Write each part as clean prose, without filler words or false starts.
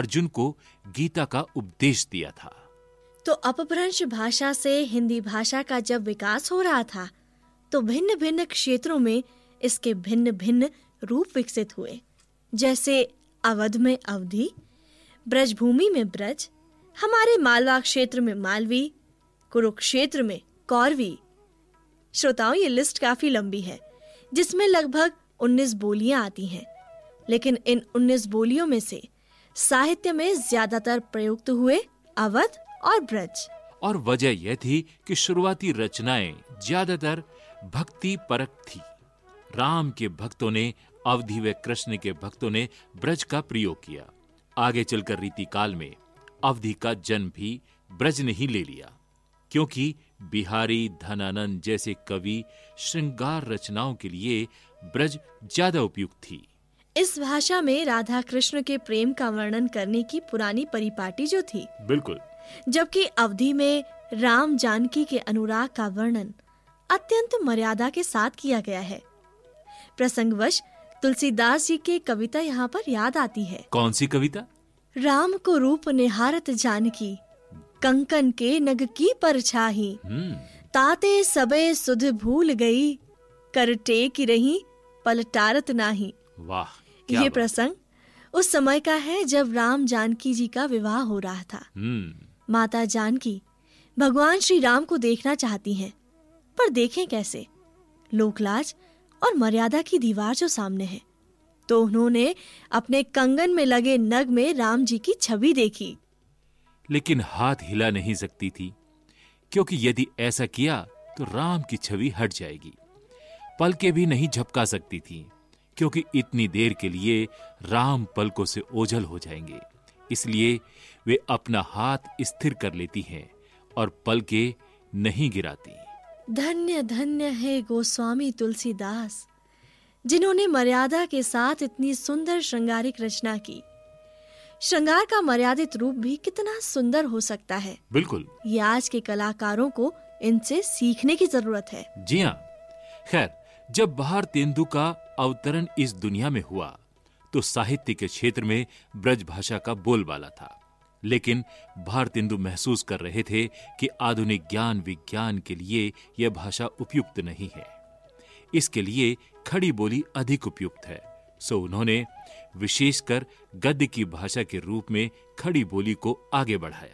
अर्जुन को गीता का उपदेश दिया था। तो अपभ्रंश भाषा से हिंदी भाषा का जब विकास हो रहा था, तो भिन्न भिन्न क्षेत्रों में इसके भिन्न भिन्न रूप विकसित हुए। जैसे अवध में अवधी, ब्रजभूमि में ब्रज, हमारे मालवा क्षेत्र में मालवी, कुरुक्षेत्र में कौरवी। श्रोताओं, ये लिस्ट काफी लंबी है, जिसमें लगभग 19 बोलियां आती हैं। लेकिन इन 19 बोलियों में से साहित्य में ज्यादातर प्रयुक्त हुए अवध और ब्रज। और वजह यह थी कि शुरुआती रचनाएं ज्यादातर भक्ति परक थी। राम के भक्तों ने अवधि व कृष्ण के भक्तों ने ब्रज का प्रयोग किया। आगे चलकर रीति काल में अवधि का जन्म भी ब्रज ने ही ले लिया, क्योंकि बिहारी धनानंद जैसे कवि श्रृंगार रचनाओं के लिए ब्रज ज्यादा उपयुक्त थी। इस भाषा में राधा कृष्ण के प्रेम का वर्णन करने की पुरानी परिपाटी जो थी, बिल्कुल, जबकि अवधि में राम जानकी के अनुराग का वर्णन अत्यंत मर्यादा के साथ किया गया है। प्रसंगवश तुलसीदास जी की कविता यहाँ पर याद आती है। कौन सी कविता? राम को रूप निहारत जानकी, कंकन के नग की परछाही, ताते सबे सुध भूल गई, कर टेक रही पलटारत नाही। वाह, ये प्रसंग उस समय का है जब राम जानकी जी का विवाह हो रहा था। माता जानकी भगवान श्री राम को देखना चाहती हैं, पर देखें कैसे? लोकलाज और मर्यादा की दीवार जो सामने है। तो उन्होंने अपने कंगन में लगे नग में राम जी की छवि देखी, लेकिन हाथ हिला नहीं सकती थी, क्योंकि यदि ऐसा किया तो राम की छवि हट जाएगी। पलकें भी नहीं झपका सकती थी, क्योंकि इतनी देर के लिए राम पलकों से ओझल हो जाएंगे। इसलिए वे अपना हाथ स्थिर कर लेती हैं और पलकें नहीं गिराती। धन्य धन्य है गोस्वामी तुलसीदास, जिन्होंने मर्यादा के साथ इतनी सुंदर श्रृंगारिक रचना की। श्रृंगार का मर्यादित रूप भी कितना सुंदर हो सकता है। बिल्कुल, ये आज के कलाकारों को इनसे सीखने की जरूरत है। जी हाँ। खैर, जब भारतेंदु का अवतरण इस दुनिया में हुआ, तो साहित्य के क्षेत्र में ब्रज भाषा का बोलबाला था। लेकिन भारतेंदु महसूस कर रहे थे कि आधुनिक ज्ञान विज्ञान के लिए यह भाषा उपयुक्त नहीं है। इसके लिए खड़ी बोली अधिक उपयुक्त है। सो उन्होंने विशेषकर गद्य की भाषा के रूप में खड़ी बोली को आगे बढ़ाया।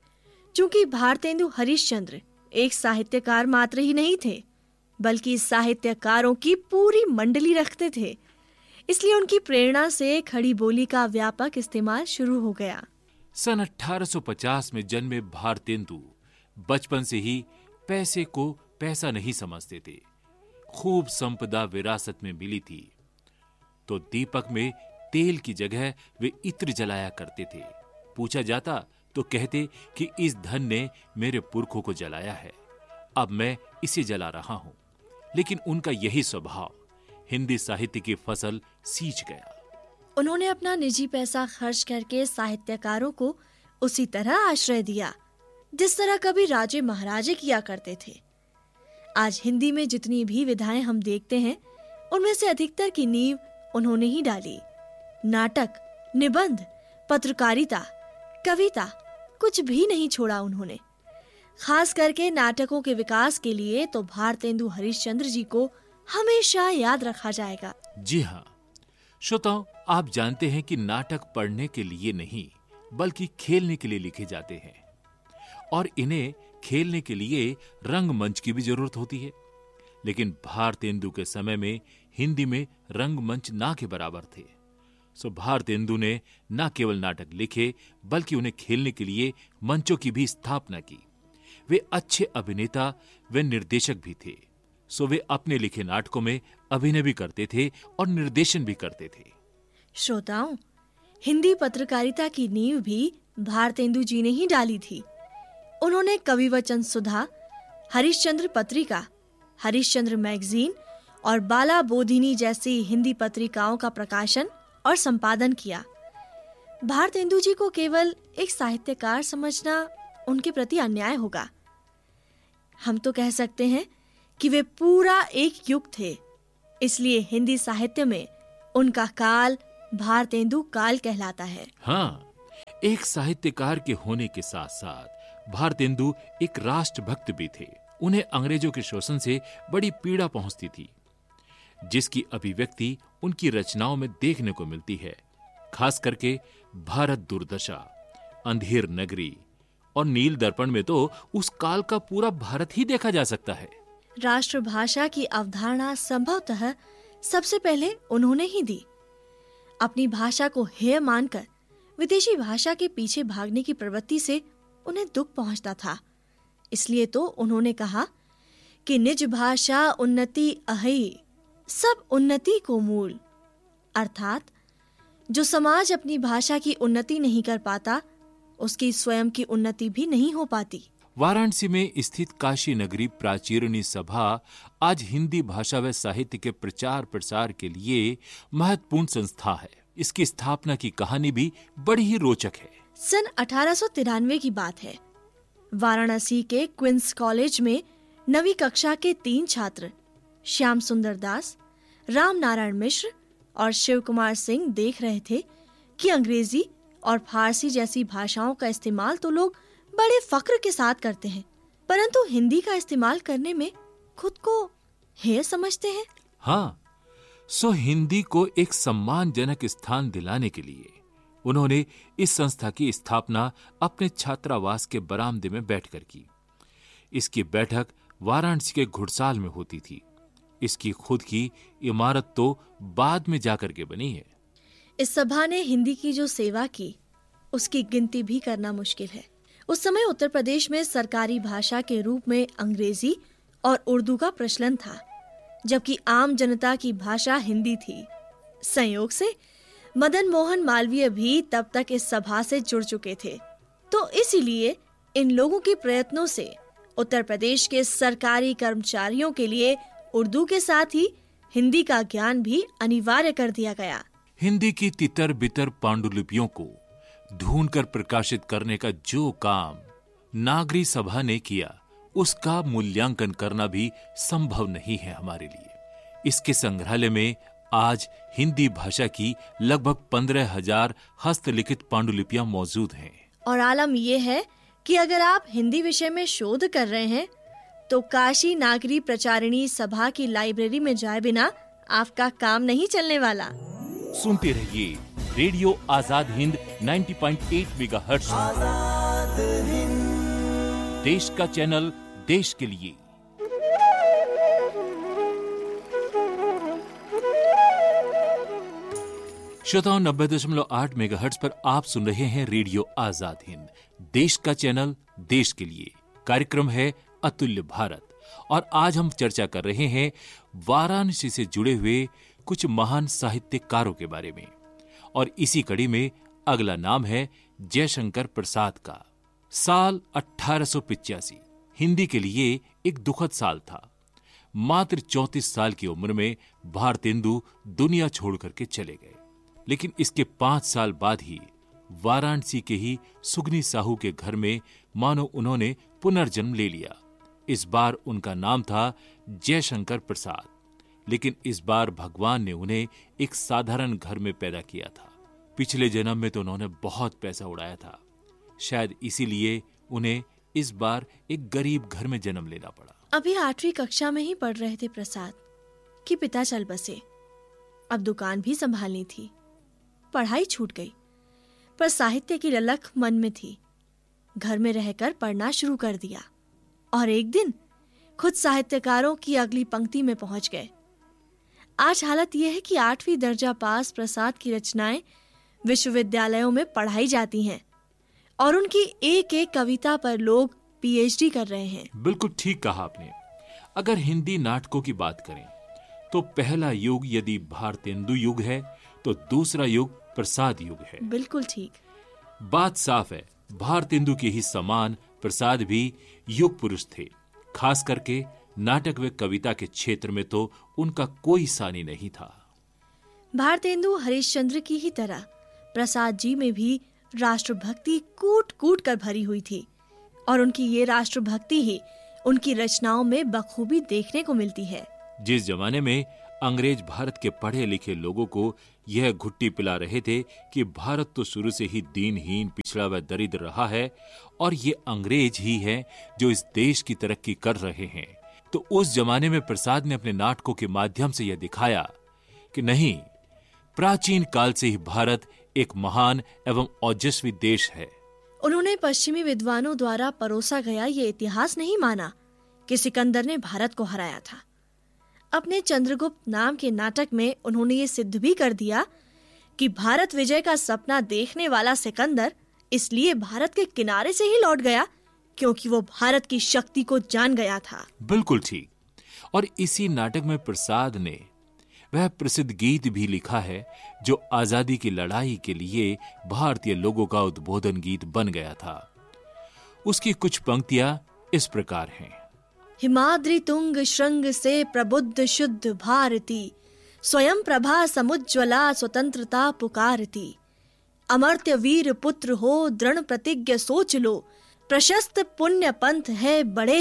चूंकि भारतेंदु हरिश्चंद्र एक साहित्यकार मात्र ही नहीं थे, बल्कि साहित्यकारों की पूरी मंडली रखते थे, इसलिए उनकी प्रेरणा से खड़ी बोली का व्यापक इस्तेमाल शुरू हो गया। सन 1850 में जन्मे भारतेंदु बचपन से ही पैसे को पैसा नहीं समझते थे। खूब संपदा विरासत में मिली थी, तो दीपक में तेल की जगह वे इत्र जलाया करते थे। पूछा जाता तो कहते कि इस धन ने मेरे पुरखों को जलाया है, अब मैं इसे जला रहा हूं। लेकिन उनका यही स्वभाव हिंदी साहित्य की फसल सींच गया। उन्होंने अपना निजी पैसा खर्च करके साहित्यकारों को उसी तरह आश्रय दिया जिस तरह कभी राजे महाराजे किया करते थे। आज हिंदी में जितनी भी विधाएं हम देखते हैं, उनमें से अधिकतर की नींव उन्होंने ही डाली। नाटक, निबंध, पत्रकारिता, कविता, कुछ भी नहीं छोड़ा उन्होंने। खास करके नाटकों के विकास के लिए तो भारतेंदु हरिश्चंद्र जी को हमेशा याद रखा जाएगा। जी हाँ श्रोताओं, आप जानते हैं कि नाटक पढ़ने के लिए नहीं बल्कि खेलने के लिए लिखे जाते हैं, और इन्हें खेलने के लिए रंगमंच की भी जरूरत होती है। लेकिन भारतेंदु के समय में हिंदी में रंगमंच ना के बराबर थे। सो भारतेंदु ने न केवल नाटक लिखे बल्कि उन्हें खेलने के लिए मंचों की भी स्थापना की। वे अच्छे अभिनेता व निर्देशक भी थे। सो वे अपने लिखे नाटकों में अभिनय भी करते थे और निर्देशन भी करते थे। श्रोताओं, हिंदी पत्रकारिता की नींव भी भारतेंदु जी ने ही डाली थी। उन्होंने कविवचन सुधा, हरिश्चंद्र पत्रिका, हरिश्चंद्र मैगजीन और बाला बोधिनी जैसी हिंदी पत्रिकाओं का प्रकाशन और संपादन किया। भारतेंदु जी को केवल एक साहित्यकार समझना उनके प्रति अन्याय होगा। हम तो कह सकते हैं कि वे पूरा एक युग थे। इसलिए हिंदी साहित्य में उनका काल भारतेंदु काल कहलाता है। हाँ, एक साहित्यकार के होने के साथ साथ भारतेंदु एक राष्ट्रभक्त भी थे। उन्हें अंग्रेजों के शोषण से बड़ी पीड़ा पहुंचती थी, जिसकी अभिव्यक्ति उनकी रचनाओं में देखने को मिलती है। खास करके भारत दुर्दशा, अंधेर नगरी और नील दर्पण में तो उस काल का पूरा भारत ही देखा जा सकता है। राष्ट्रभाषा की अवधारणा संभवतः सबसे पहले उन्होंने ही दी। अपनी भाषा को हेय मानकर विदेशी भाषा के पीछे भागने की प्रवृत्ति से उन्हें दुख पहुंचता था। इसलिए तो उन्होंने कहा कि निज भाषा उन्नति अहि, सब उन्नति को मूल। अर्थात जो समाज अपनी भाषा की उन्नति नहीं कर पाता, उसकी स्वयं की उन्नति भी नहीं हो पाती। वाराणसी में स्थित काशी नगरी प्राचीरणी सभा आज हिंदी भाषा व साहित्य के प्रचार प्रसार के लिए महत्वपूर्ण संस्था है। इसकी स्थापना की कहानी भी बड़ी ही रोचक है। सन 1893 की बात है। वाराणसी के क्वींस कॉलेज में 9वीं कक्षा के 3 छात्र श्याम सुंदर दास, राम नारायण मिश्र और शिव कुमार सिंह देख रहे थे कि अंग्रेजी और फारसी जैसी भाषाओं का इस्तेमाल तो लोग बड़े फक्र के साथ करते हैं, परंतु हिंदी का इस्तेमाल करने में खुद को हेय समझते हैं। हाँ, सो हिंदी को एक सम्मानजनक स्थान दिलाने के लिए उन्होंने इस संस्था की स्थापना अपने छात्रावास के बरामदे में बैठकर की। इसकी बैठक वाराणसी के घुड़साल में होती थी। इसकी खुद की इमारत तो बाद में जाकर के बनी है। इस सभा ने हिंदी की जो सेवा की, उसकी गिनती भी करना मुश्किल है। उस समय उत्तर प्रदेश में सरकारी भाषा के रूप में अंग्रेजी और उर्दू का प्रचलन था, जबकि आम जनता की भाषा हिंदी थी। संयोग से मदन मोहन मालवीय भी तब तक इस सभा से जुड़ चुके थे, तो इसीलिए इन लोगों के प्रयत्नों से उत्तर प्रदेश के सरकारी कर्मचारियों के लिए उर्दू के साथ ही हिंदी का ज्ञान भी अनिवार्य कर दिया गया। हिंदी की तितर बितर पांडुलिपियों को ढूंढकर प्रकाशित करने का जो काम नागरी सभा ने किया, उसका मूल्यांकन करना भी संभव नहीं है हमारे लिए। इसके संग्रहालय में आज हिंदी भाषा की लगभग 15,000 हस्तलिखित पांडुलिपियां मौजूद हैं। और आलम यह है कि अगर आप हिंदी विषय में शोध कर रहे हैं, तो काशी नागरी प्रचारिणी सभा की लाइब्रेरी में जाए बिना आपका काम नहीं चलने वाला। सुनते रहिए रेडियो आजाद हिंद 90.8 मेगाहर्ट्ज, देश का चैनल, देश के लिए। श्रोताओं, 90.8 मेगाहर्ट्ज पर आप सुन रहे हैं रेडियो आजाद हिंद, देश का चैनल, देश के लिए। कार्यक्रम है अतुल्य भारत और आज हम चर्चा कर रहे हैं वाराणसी से जुड़े हुए कुछ महान साहित्यकारों के बारे में। और इसी कड़ी में अगला नाम है जयशंकर प्रसाद का। साल 1885 हिंदी के लिए एक दुखद साल था। मात्र 34 साल की उम्र में भारतेंदु दुनिया छोड़ करके चले गए। लेकिन इसके 5 साल बाद ही वाराणसी के ही सुगनी साहू के घर में मानो उन्होंने पुनर्जन्म ले लिया। इस बार उनका नाम था जयशंकर प्रसाद, लेकिन इस बार भगवान ने उन्हें एक साधारण घर में पैदा किया था। पिछले जन्म में तो उन्होंने बहुत पैसा उड़ाया था, शायद इसीलिए उन्हें इस बार एक गरीब घर में जन्म लेना पड़ा। अभी 8वीं कक्षा में ही पढ़ रहे थे प्रसाद कि पिता चल बसे। अब दुकान भी संभालनी थी। पढ़ाई छूट गई, पर साहित्य की ललक मन में थी। घर में रहकर पढ़ना शुरू कर दिया और एक दिन खुद साहित्यकारों की अगली पंक्ति में पहुंच गए। आज हालत यह है कि 8वीं दर्जा पास प्रसाद की रचनाएं विश्वविद्यालयों में पढ़ाई जाती हैं और उनकी एक एक कविता पर लोग पीएचडी कर रहे हैं। बिल्कुल ठीक कहा आपने। अगर हिंदी नाटकों की बात करें तो पहला युग यदि भारतेंदु युग है तो दूसरा युग प्रसाद युग है। बिल्कुल ठीक। बात साफ है, भारतेंदु के ही समान प्रसाद भी युग पुरुष थे। खास करके नाटक व कविता के क्षेत्र में तो उनका कोई सानी नहीं था। भारतेंदु हरिश्चंद्र की ही तरह प्रसाद जी में भी राष्ट्रभक्ति कूट कूट कर भरी हुई थी और उनकी ये राष्ट्रभक्ति ही उनकी रचनाओं में बखूबी देखने को मिलती है। जिस जमाने में अंग्रेज भारत के पढ़े लिखे लोगों को यह घुट्टी पिला रहे थे कि भारत तो शुरू से ही दीनहीन, पिछड़ा व दरिद्र रहा है और ये अंग्रेज ही हैं जो इस देश की तरक्की कर रहे हैं। तो उस जमाने में प्रसाद ने अपने नाटकों के माध्यम से यह दिखाया कि नहीं, प्राचीन काल से ही भारत एक महान एवं ओजस्वी देश है। उन्होंने पश्चिमी विद्वानों द्वारा परोसा गया ये इतिहास नहीं माना कि सिकंदर ने भारत को हराया था। अपने चंद्रगुप्त नाम के नाटक में उन्होंने ये सिद्ध भी कर दिया कि भारत विजय का सपना देखने वाला सिकंदर इसलिए भारत के किनारे से ही लौट गया क्योंकि वो भारत की शक्ति को जान गया था। बिल्कुल ठीक। और इसी नाटक में प्रसाद ने वह प्रसिद्ध गीत भी लिखा है जो आजादी की लड़ाई के लिए भारतीय लोगों का उद्बोधन गीत बन गया था। उसकी कुछ पंक्तियां इस प्रकार हैं। हिमाद्रि तुंग श्रृंग से प्रबुद्ध शुद्ध भारती, स्वयं प्रभा समुज्ज्वला स्वतंत्रता पुकारती। अमर्त्य वीर पुत्र हो दृढ़ प्रतिज्ञ सोच लो, प्रशस्त पुण्य पंथ है बढ़े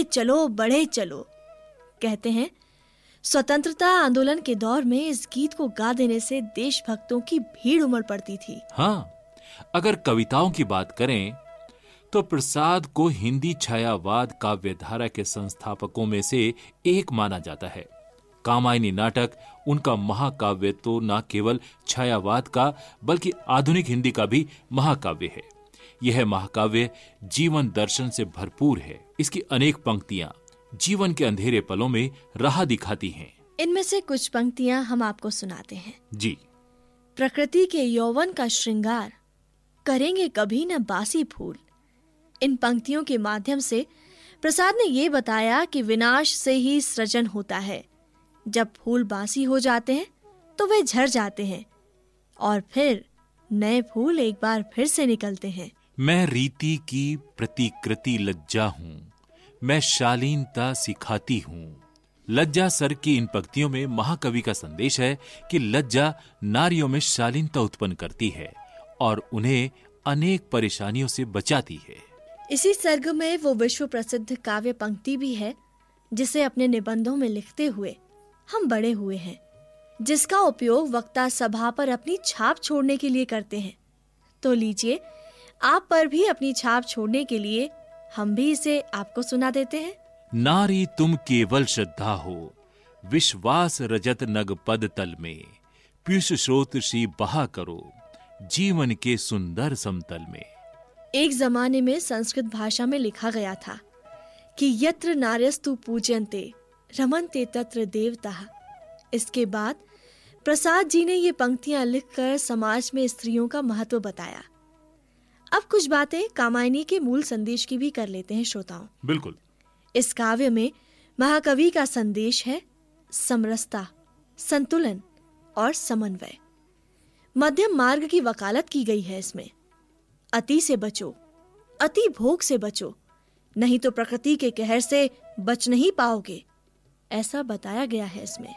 चलो। कहते हैं स्वतंत्रता आंदोलन के दौर में इस गीत को गा देने से देशभक्तों की भीड़ उमड़ पड़ती थी। हाँ, अगर कविताओं की बात करें तो प्रसाद को हिंदी छायावाद काव्यधारा के संस्थापकों में से एक माना जाता है। कामायनी नाटक उनका महाकाव्य तो न केवल छायावाद का बल्कि आधुनिक हिंदी का भी महाकाव्य है। यह महाकाव्य जीवन दर्शन से भरपूर है। इसकी अनेक पंक्तियां जीवन के अंधेरे पलों में राह दिखाती हैं। इनमें से कुछ पंक्तियां हम आपको सुनाते हैं। जी। प्रकृति के यौवन का श्रृंगार करेंगे कभी न बासी फूल। इन पंक्तियों के माध्यम से प्रसाद ने ये बताया कि विनाश से ही सृजन होता है। जब फूल बासी हो जाते हैं तो वे झड़ जाते हैं और फिर नए फूल एक बार फिर से निकलते हैं। मैं रीति की प्रतिकृति लज्जा हूँ, मैं शालीनता सिखाती हूँ। लज्जा सर की इन पंक्तियों में महाकवि का संदेश है कि लज्जा नारियों में शालीनता उत्पन्न करती है और उन्हें अनेक परेशानियों से बचाती है। इसी सर्ग में वो विश्व प्रसिद्ध काव्य पंक्ति भी है जिसे अपने निबंधों में लिखते हुए हम बड़े हुए हैं, जिसका उपयोग वक्ता सभा पर अपनी छाप छोड़ने के लिए करते हैं। तो लीजिए, आप पर भी अपनी छाप छोड़ने के लिए हम भी इसे आपको सुना देते हैं। नारी तुम केवल श्रद्धा हो, विश्वास रजत नग पद तल में, पीयूष स्रोत सी बहा करो, जीवन के सुंदर समतल में। एक जमाने में संस्कृत भाषा में लिखा गया था कि यत्र नार्यस्तु पूज्यन्ते रमन्ते तत्र देवताः। इसके बाद प्रसाद जी ने ये पंक्तियां लिखकर समाज में स्त्रियों का महत्व बताया। अब कुछ बातें कामायनी के मूल संदेश की भी कर लेते हैं श्रोताओं। बिल्कुल। इस काव्य में महाकवि का संदेश है समरसता, संतुलन और समन्वय। मध्यम मार्ग की वकालत की गई है इसमें। अति से बचो, अति भोग से बचो, नहीं तो प्रकृति के कहर से बच नहीं पाओगे, ऐसा बताया गया है इसमें।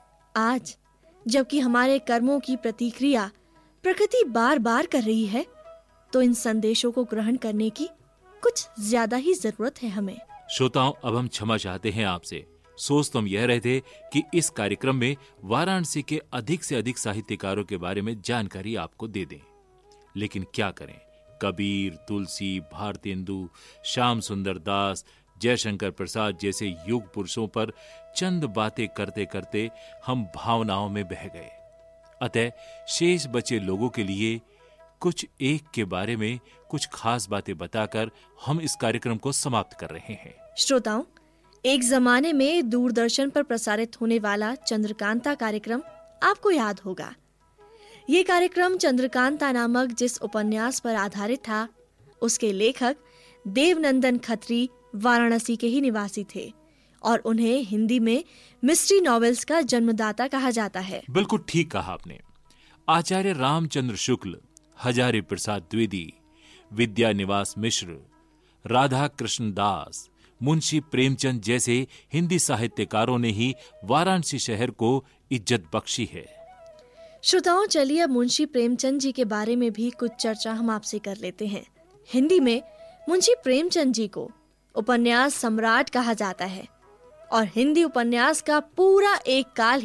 आज जबकि हमारे कर्मों की प्रतिक्रिया प्रकृति बार बार कर रही है, तो इन संदेशों को ग्रहण करने की कुछ ज्यादा ही जरूरत है हमें। श्रोताओं, अब हम क्षमा चाहते हैं आपसे। सोच तो हम यह रहे थे कि इस कार्यक्रम में वाराणसी के अधिक से अधिक साहित्यकारों के बारे में जानकारी आपको दे दें, लेकिन क्या करें, कबीर, तुलसी, भारतेंदु, श्याम सुंदर दास, जयशंकर प्रसाद जैसे युग पुरुषों पर चंद बातें करते करते हम भावनाओं में बह गए। अतः शेष बचे लोगों के लिए कुछ एक के बारे में कुछ खास बातें बताकर हम इस कार्यक्रम को समाप्त कर रहे हैं। श्रोताओं, एक जमाने में दूरदर्शन पर प्रसारित होने वाला चंद्रकांता कार्यक्रम आपको याद होगा। ये कार्यक्रम चंद्रकांता नामक जिस उपन्यास पर आधारित था, उसके लेखक देवनंदन खत्री वाराणसी के ही निवासी थे और उन्हें हिंदी में मिस्ट्री नॉवेल्स का जन्मदाता कहा जाता है। बिल्कुल ठीक कहा आपने। आचार्य रामचंद्र शुक्ल, हजारी प्रसाद द्विवेदी, विद्या निवास मिश्र, राधा कृष्ण दास, मुंशी प्रेमचंद जैसे हिंदी साहित्यकारों ने ही वाराणसी शहर को इज्जत बख्शी है। श्रोताओं, चलिए अब मुंशी प्रेमचंद जी के बारे में भी कुछ चर्चा हम आपसे कर लेते हैं। हिंदी में मुंशी प्रेमचंद जी को उपन्यास सम्राट कहा जाता है और हिंदी उपन्यास का पूरा एक काल ही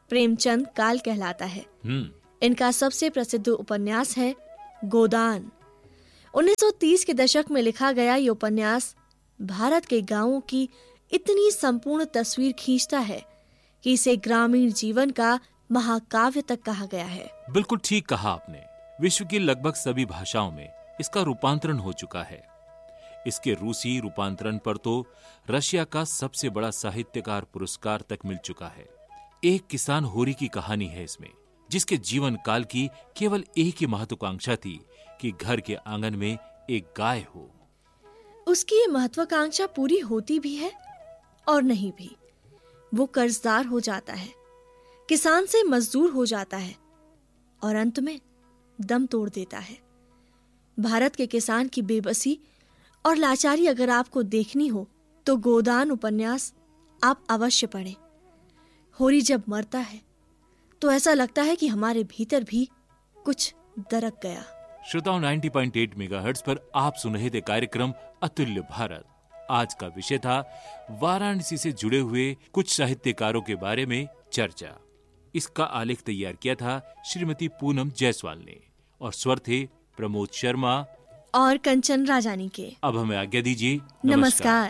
प्रेमचंद काल कहलाता है। इनका सबसे प्रसिद्ध उपन्यास है गोदान। 1930 के दशक में लिखा गया ये उपन्यास भारत के गांवों की इतनी संपूर्ण तस्वीर खींचता है कि इसे ग्रामीण जीवन का महाकाव्य तक कहा गया है। बिल्कुल ठीक कहा आपने। विश्व की लगभग सभी भाषाओं में इसका रूपांतरण हो चुका है। इसके रूसी रूपांतरण पर तो रशिया का सबसे बड़ा साहित्यकार पुरस्कार तक मिल चुका है। एक किसान होरी की कहानी है इसमें, जिसके जीवन काल की केवल एक ही महत्वाकांक्षा थी कि घर के आंगन में एक गाय हो। उसकी ये महत्वाकांक्षा पूरी होती भी है और नहीं भी। वो कर्जदार हो जाता है, किसान से मजदूर हो जाता है और अंत में दम तोड़ देता है। भारत के किसान की बेबसी और लाचारी अगर आपको देखनी हो तो गोदान उपन्यास आप अवश्य पढ़ें। होरी जब मरता है तो ऐसा लगता है कि हमारे भीतर भी कुछ दरक गया। श्रोताओं, 90.8 मेगाहर्ट्ज पर आप सुन रहे थे कार्यक्रम अतुल्य भारत। आज का विषय था वाराणसी से जुड़े हुए कुछ साहित्यकारों के बारे में चर्चा। इसका आलेख तैयार किया था श्रीमती पूनम जायसवाल ने और स्वर थे प्रमोद शर्मा और कंचन राजानी के। अब हमें आज्ञा दीजिए। नमस्कार।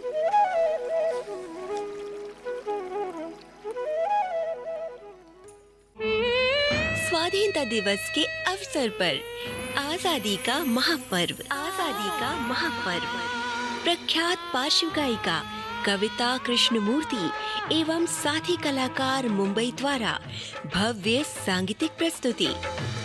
स्वाधीनता दिवस के अवसर पर आजादी का महापर्व प्रख्यात पार्श्व गायिका कविता कृष्णमूर्ति एवं साथी कलाकार मुंबई द्वारा भव्य सांगीतिक प्रस्तुति